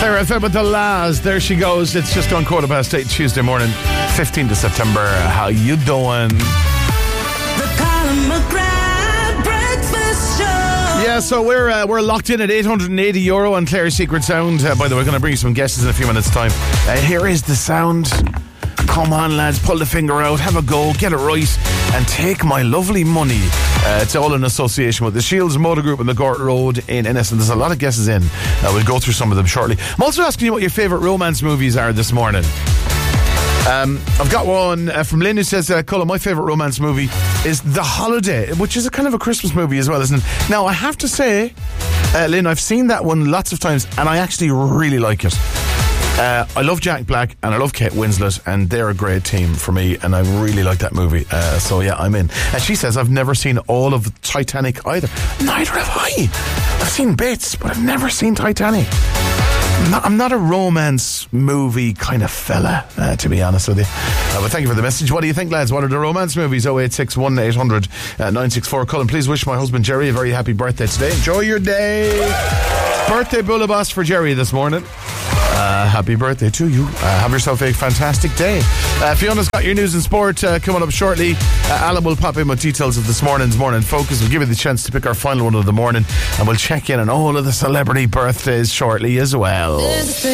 Claire FM with the Laz. There she goes. It's just on 8:15 Tuesday morning, 15th of September. How you doing? The Colin McGrath Breakfast Show. Yeah, so we're locked in at €880 on Claire's Secret Sound. By the way, we're going to bring you some guesses in a few minutes' time. Here is the sound. Come on, lads, pull the finger out, have a go, get it right, and take my lovely money. It's all in association with the Shields Motor Group and the Gort Road in Ennis, and there's a lot of guesses in. We'll go through some of them shortly. I'm also asking you what your favourite romance movies are this morning. I've got one from Lynn who says, Colin, my favourite romance movie is The Holiday, which is a kind of a Christmas movie as well, isn't it? Now, I have to say, Lynn, I've seen that one lots of times, and I actually really like it. I love Jack Black and I love Kate Winslet, and they're a great team for me, and I really like that movie. So yeah, I'm in. And she says, I've never seen all of Titanic either. Neither have I. I've seen bits, but I've never seen Titanic. I'm not a romance movie kind of fella, to be honest with you. But thank you for the message. What do you think, lads? What are the romance movies? 086 1800 964. Colin, please wish my husband Jerry a very happy birthday today. Enjoy your day. Birthday bullabos for Jerry this morning. Happy birthday to you. Have yourself a fantastic day. Fiona's got your news and sport coming up shortly. Alan will pop in with details of this morning's Morning Focus. We'll give you the chance to pick our final one of the morning, and we'll check in on all of the celebrity birthdays shortly as well.